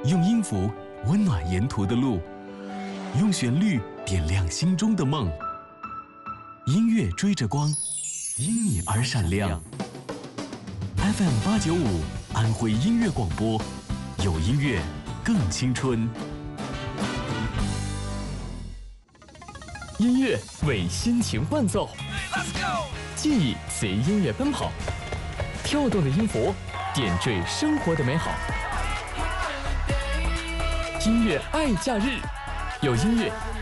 用音符温暖沿途的路，用旋律点亮心中的梦。音乐追着光，因你而闪亮。FM895安徽音乐广播，有音乐更青春。 音乐为心情伴奏，记忆随音乐奔跑，跳动的音符点缀生活的美好。音乐爱假日，有音乐